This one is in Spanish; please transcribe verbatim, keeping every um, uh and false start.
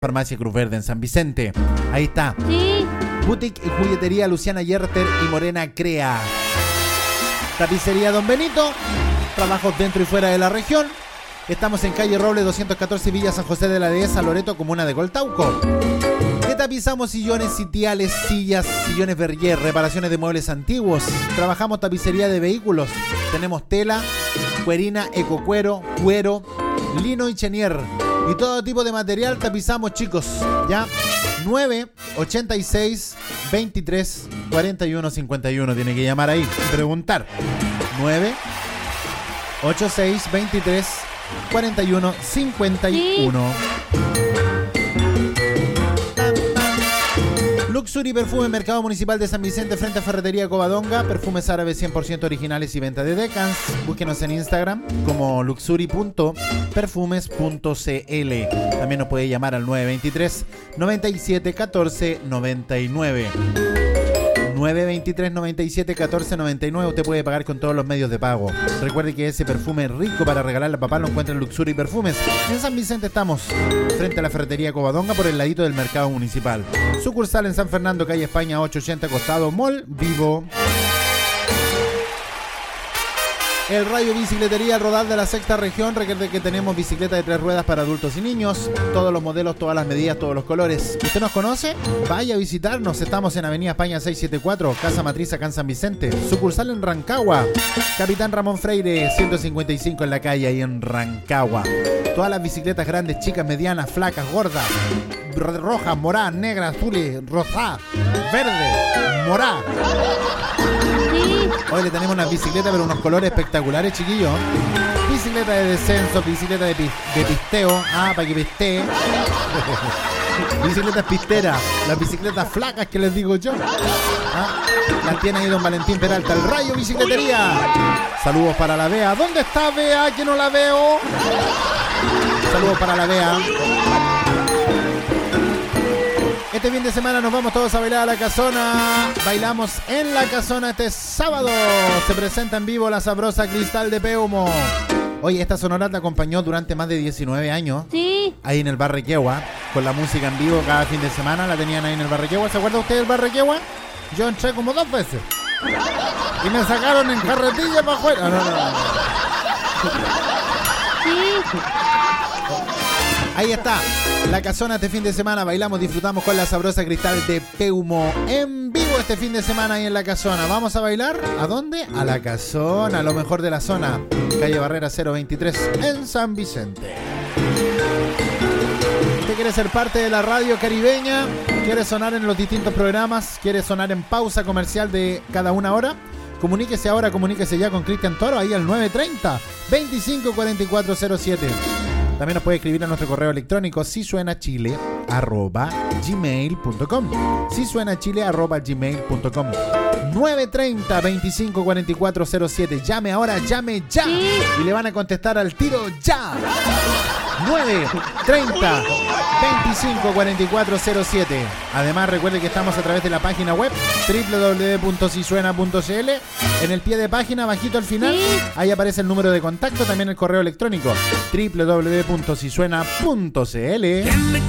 Farmacia Cruz Verde en San Vicente. Ahí está. Sí. Boutique y juguetería Luciana Yerter y Morena Crea. Tapicería Don Benito. Trabajos dentro y fuera de la región. Estamos en calle Roble doscientos catorce, Villa San José de la Dehesa, Loreto, comuna de Coltauco. Que tapizamos sillones, sitiales, sillas, sillones Berger, reparaciones de muebles antiguos. Trabajamos tapicería de vehículos. Tenemos tela, cuerina, ecocuero, cuero, lino y chenier. Y todo tipo de material tapizamos, chicos. Ya. nueve ochenta y seis veintitrés cuarenta y uno cincuenta y uno. Tiene que llamar ahí y preguntar. nueve ochenta y seis veintitrés cuarenta y uno cincuenta y uno. Luxury Perfume, Mercado Municipal de San Vicente frente a Ferretería Covadonga. Perfumes árabes cien por ciento originales y venta de Decans. Búsquenos en Instagram como luxury punto perfumes punto cl. También nos puede llamar al nueve veintitrés noventa y siete catorce noventa y nueve. nueve veintitrés noventa y siete catorce noventa y nueve. Usted puede pagar con todos los medios de pago. Recuerde que ese perfume rico para regalarle a papá lo encuentra en Luxury Perfumes. En San Vicente estamos frente a la Ferretería Covadonga por el ladito del Mercado Municipal. Sucursal en San Fernando, calle España ochocientos ochenta, costado Mall Vivo. El Rayo Bicicletería Rodal de la Sexta Región. Recuerde que tenemos bicicleta de tres ruedas para adultos y niños. Todos los modelos, todas las medidas, todos los colores. ¿Usted nos conoce? Vaya a visitarnos. Estamos en Avenida España seiscientos setenta y cuatro, Casa Matriz acá en San Vicente. Sucursal en Rancagua. Capitán Ramón Freire ciento cincuenta y cinco en la calle, ahí en Rancagua. Todas las bicicletas grandes, chicas, medianas, flacas, gordas, rojas, moradas, negras, azules, rosadas, verdes, moradas. Hoy le tenemos una bicicleta, pero unos colores espectaculares, chiquillos. Bicicleta de descenso, bicicleta de, pi- de pisteo. Ah, para que pistee. Bicicletas pisteras. Las bicicletas flacas que les digo yo. ¿Ah? Las tiene ahí don Valentín Peralta, el Rayo Bicicletería. Saludos para la Bea. ¿Dónde está Bea? Que no la veo. Saludos para la Bea. Este fin de semana nos vamos todos a bailar a la Casona. Bailamos en la Casona este sábado. Se presenta en vivo la sabrosa Cristal de Peumo. Oye, esta sonora te acompañó durante más de diecinueve años. Sí. Ahí en el Barrequegua, con la música en vivo cada fin de semana. La tenían ahí en el Barrequegua. ¿Se acuerda usted del Barrequegua? Yo entré como dos veces. Y me sacaron en carretilla para afuera. No, no, no, no. Sí. Ahí está, la Casona este fin de semana. Bailamos, disfrutamos con la sabrosa Cristal de Peumo en vivo este fin de semana ahí en la Casona. ¿Vamos a bailar? ¿A dónde? A la Casona, lo mejor de la zona. Calle Barrera cero veintitrés en San Vicente. ¿Usted quiere ser parte de la radio caribeña? ¿Quiere sonar en los distintos programas? ¿Quiere sonar en pausa comercial de cada una hora? Comuníquese ahora, comuníquese ya con Cristian Toro ahí al nueve treinta, veinticinco cuarenta y cuatro cero siete. También nos puede escribir a nuestro correo electrónico si suena chile arroba gmail punto com. si suena chile arroba gmail punto com. nueve treinta, veinticinco cuarenta y cuatro cero siete. Llame ahora, llame ya. Sí. Y le van a contestar al tiro ya. nueve treinta, veinticinco cuarenta y cuatro cero siete. Además, recuerde que estamos a través de la página web doble u doble u doble u punto si suena punto c l. En el pie de página, bajito al final, Sí. ahí aparece el número de contacto, también el correo electrónico doble u doble u doble u punto si suena punto c l.